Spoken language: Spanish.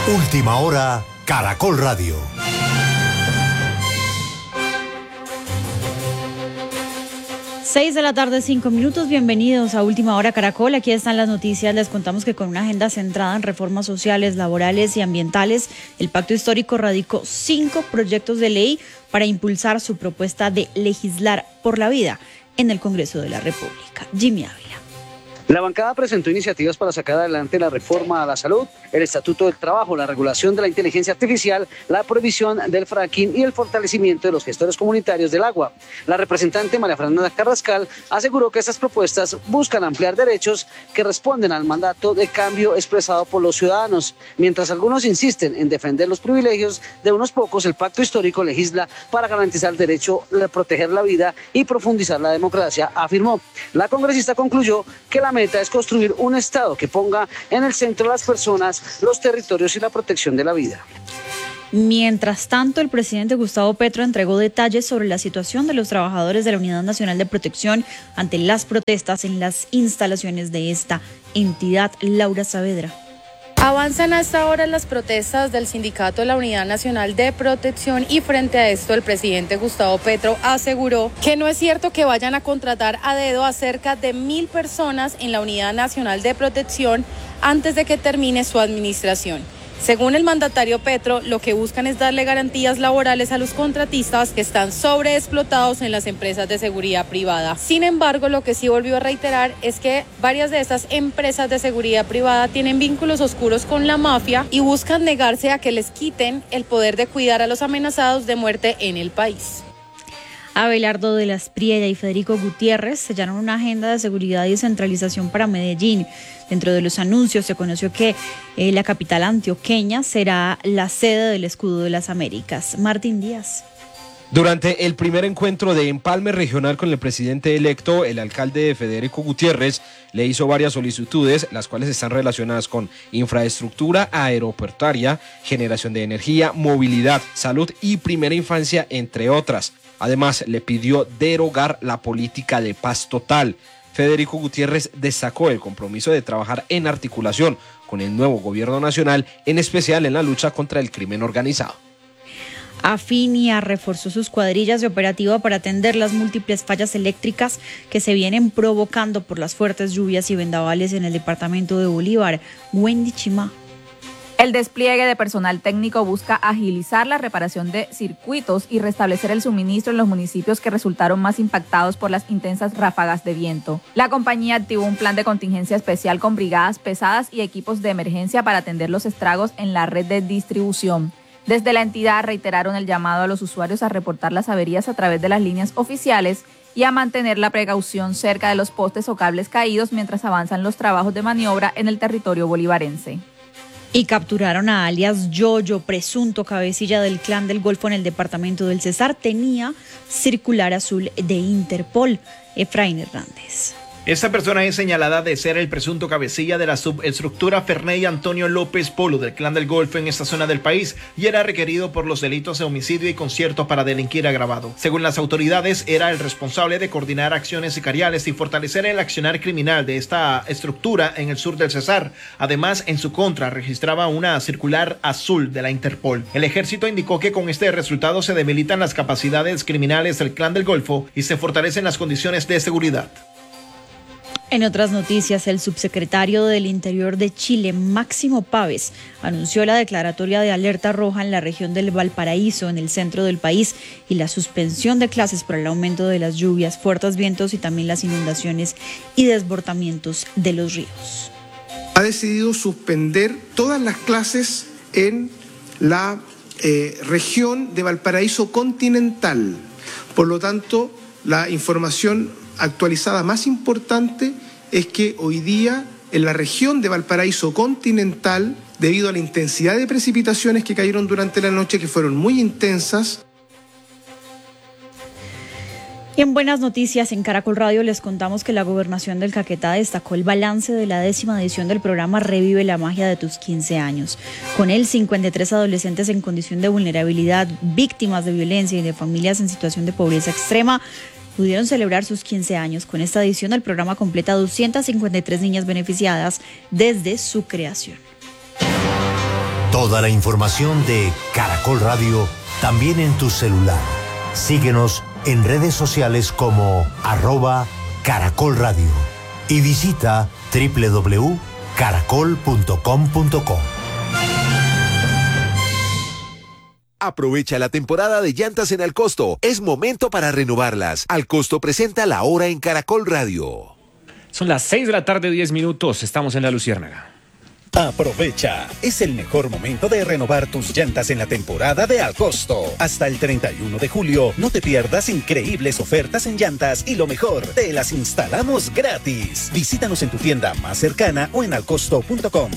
Última hora, Caracol Radio. Seis de la tarde, 5 minutos. Bienvenidos a Última Hora Caracol. Aquí están las noticias. Les contamos que con una agenda centrada en reformas sociales, laborales y ambientales, el Pacto Histórico radicó 5 proyectos de ley para impulsar su propuesta de legislar por la vida en el Congreso de la República. Jimmy Ávila. La bancada presentó iniciativas para sacar adelante la reforma a la salud, el Estatuto del Trabajo, la regulación de la inteligencia artificial, la prohibición del fracking y el fortalecimiento de los gestores comunitarios del agua. La representante María Fernanda Carrascal aseguró que estas propuestas buscan ampliar derechos que responden al mandato de cambio expresado por los ciudadanos. Mientras algunos insisten en defender los privilegios de unos pocos, el Pacto Histórico legisla para garantizar el derecho a proteger la vida y profundizar la democracia, afirmó. La congresista concluyó que la meta es construir un Estado que ponga en el centro a las personas, los territorios y la protección de la vida. Mientras tanto, el presidente Gustavo Petro entregó detalles sobre la situación de los trabajadores de la Unidad Nacional de Protección ante las protestas en las instalaciones de esta entidad. Laura Saavedra. Avanzan hasta ahora las protestas del sindicato de la Unidad Nacional de Protección y frente a esto el presidente Gustavo Petro aseguró que no es cierto que vayan a contratar a dedo a cerca de 1.000 personas en la Unidad Nacional de Protección antes de que termine su administración. Según el mandatario Petro, lo que buscan es darle garantías laborales a los contratistas que están sobreexplotados en las empresas de seguridad privada. Sin embargo, lo que sí volvió a reiterar es que varias de estas empresas de seguridad privada tienen vínculos oscuros con la mafia y buscan negarse a que les quiten el poder de cuidar a los amenazados de muerte en el país. Abelardo de las Priella y Federico Gutiérrez sellaron una agenda de seguridad y descentralización para Medellín. Dentro de los anuncios se conoció que la capital antioqueña será la sede del Escudo de las Américas. Martín Díaz. Durante el primer encuentro de empalme regional con el presidente electo, el alcalde Federico Gutiérrez le hizo varias solicitudes, las cuales están relacionadas con infraestructura aeroportuaria, generación de energía, movilidad, salud y primera infancia, entre otras. Además, le pidió derogar la política de paz total. Federico Gutiérrez destacó el compromiso de trabajar en articulación con el nuevo gobierno nacional, en especial en la lucha contra el crimen organizado. Afinia reforzó sus cuadrillas de operativa para atender las múltiples fallas eléctricas que se vienen provocando por las fuertes lluvias y vendavales en el departamento de Bolívar. Wendy Chimá. El despliegue de personal técnico busca agilizar la reparación de circuitos y restablecer el suministro en los municipios que resultaron más impactados por las intensas ráfagas de viento. La compañía activó un plan de contingencia especial con brigadas pesadas y equipos de emergencia para atender los estragos en la red de distribución. Desde la entidad reiteraron el llamado a los usuarios a reportar las averías a través de las líneas oficiales y a mantener la precaución cerca de los postes o cables caídos mientras avanzan los trabajos de maniobra en el territorio bolivarense. Y capturaron a alias Yoyo, presunto cabecilla del Clan del Golfo en el departamento del Cesar. Tenía circular azul de Interpol. Efraín Hernández. Esta persona es señalada de ser el presunto cabecilla de la subestructura Ferney Antonio López Polo del Clan del Golfo en esta zona del país y era requerido por los delitos de homicidio y concierto para delinquir agravado. Según las autoridades, era el responsable de coordinar acciones sicariales y fortalecer el accionar criminal de esta estructura en el sur del Cesar. Además, en su contra registraba una circular azul de la Interpol. El ejército indicó que con este resultado se debilitan las capacidades criminales del Clan del Golfo y se fortalecen las condiciones de seguridad. En otras noticias, el subsecretario del Interior de Chile, Máximo Páez, anunció la declaratoria de alerta roja en la región del Valparaíso, en el centro del país, y la suspensión de clases por el aumento de las lluvias, fuertes vientos y también las inundaciones y desbordamientos de los ríos. Ha decidido suspender todas las clases en la región de Valparaíso continental. Por lo tanto, la información actualizada más importante es que hoy día en la región de Valparaíso continental, debido a la intensidad de precipitaciones que cayeron durante la noche, que fueron muy intensas. Y en buenas noticias, en Caracol Radio les contamos que la Gobernación del Caquetá destacó el balance de la 10ª edición del programa Revive la Magia de tus 15 años. Con él, 53 adolescentes en condición de vulnerabilidad, víctimas de violencia y de familias en situación de pobreza extrema, pudieron celebrar sus 15 años. Con esta edición, el programa completa 253 niñas beneficiadas desde su creación. Toda la información de Caracol Radio también en tu celular. Síguenos en redes sociales como @Caracol Radio y visita www.caracol.com.co. Aprovecha la temporada de llantas en Alcosto. Es momento para renovarlas. Alcosto presenta La Hora en Caracol Radio. Son las 6 de la tarde, 10 minutos. Estamos en La Luciérnaga. Aprovecha, es el mejor momento de renovar tus llantas en la temporada de Alcosto. Hasta el 31 de julio, no te pierdas increíbles ofertas en llantas y lo mejor, te las instalamos gratis. Visítanos en tu tienda más cercana o en alcosto.com.